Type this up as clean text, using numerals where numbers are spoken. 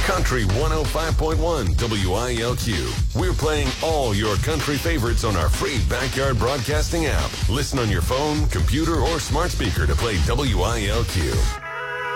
Country 105.1 WILQ. We're playing all your country favorites on our free Backyard Broadcasting app. Listen on your phone, computer, or smart speaker to play WILQ.